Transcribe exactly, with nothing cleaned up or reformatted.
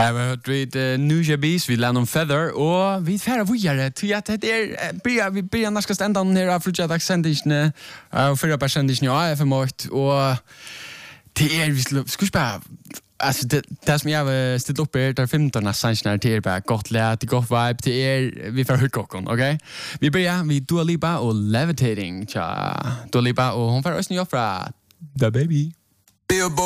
Här var det Nuja Bees, vi lär om Feather och vi färra vidare till att det är börjar vi börjar nästa stända ner av fredagssändningen och förra percentingen ja F M åt och det är vi ska bara alltså det det som jag har ställt upp är där femton säsongen till bara gott lät det gott vibe till er vi får hugga kon okej vi börjar vi Dua Lipa och Levitating ja Dua Lipa och hon får oss nya fra The Baby